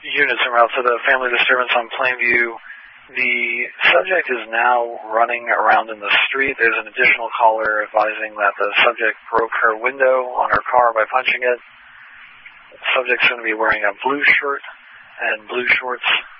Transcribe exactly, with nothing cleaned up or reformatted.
units en route to the family disturbance on Plainview. The subject is now running around in the street. There's an additional caller advising that the subject broke her window on her car by punching it. The subject's going to be wearing a blue shirt and blue shorts.